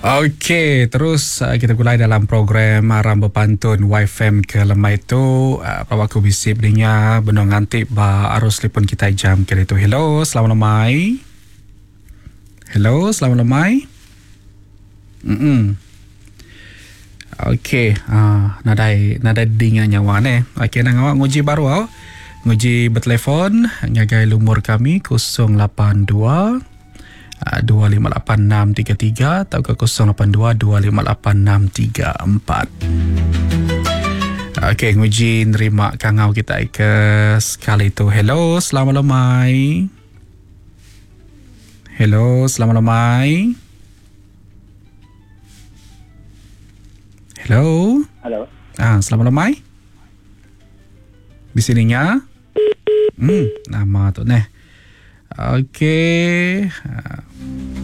Okey, terus kita mulai dalam program Ramba Pantun YFM ke lemai tu. Aku bisi belinya benong ngantik ba arus telefon kita jam kali tu. Hello, selamat lemai. Hello, selamat lemai. Okey, nadai ding nyawa ne. Okey, nang awak nguji baru awak. Nguji bertelefon ngagai lumur kami 082 258 633 atau ke 082 258 634. Okey, nguji nerima kangau kita ke sekali tu. Hello, selamat lemai. Hello, selamat lemai. Hello. Halo. Selamat lemai. Di sininya. Nama tu neh. Okey.